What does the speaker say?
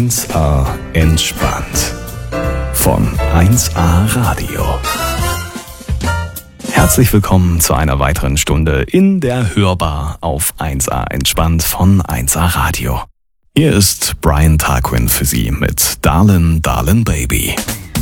1A entspannt. Von 1A Radio. Herzlich willkommen zu einer weiteren Stunde in der Hörbar auf 1A entspannt von 1A Radio. Hier ist Brian Tarquin für Sie mit Darlin' Darlin' Baby.